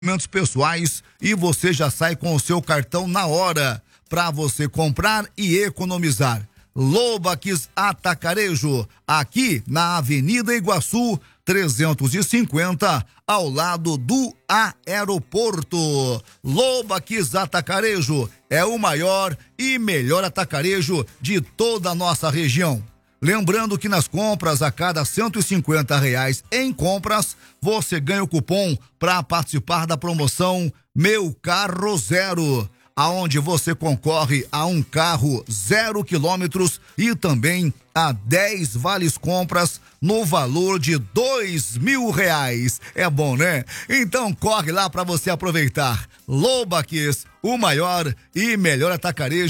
documentos pessoais e você já sai com o seu cartão na hora para você comprar e economizar. Lobax Atacarejo, aqui na Avenida Iguaçu 350, ao lado do aeroporto. Lobax Atacarejo é o maior e melhor atacarejo de toda a nossa região. Lembrando que nas compras a cada R$150 em compras, você ganha o cupom para participar da promoção Meu Carro Zero, aonde você concorre a um carro 0 quilômetros e também a 10 vales compras no valor de R$2.000. É bom, né? Então corre lá para você aproveitar. Lobax, o maior e melhor atacarejo